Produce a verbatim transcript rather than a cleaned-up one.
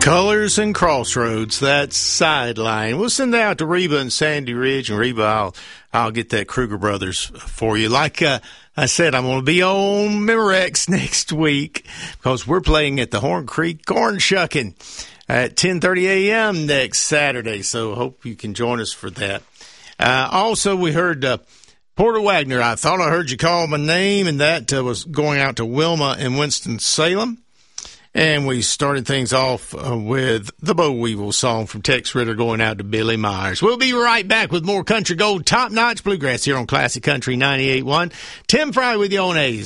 Colors and Crossroads, that's Sideline. We'll send that out to Reba and Sandy Ridge, and Reba, I'll, I'll get that Kruger Brothers for you. Like uh, I said, I'm going to be on Memorex next week because we're playing at the Horn Creek Corn Shucking at ten thirty a.m. next Saturday, so hope you can join us for that. Uh, also, we heard uh, Porter Wagner. I thought I heard you call my name, and that uh, was going out to Wilma and Winston-Salem. And we started things off uh, with the Boll Weevil song from Tex Ritter going out to Billy Myers. We'll be right back with more Country Gold Top Notch Bluegrass here on Classic Country ninety-eight point one. Tim Fry with you on A's.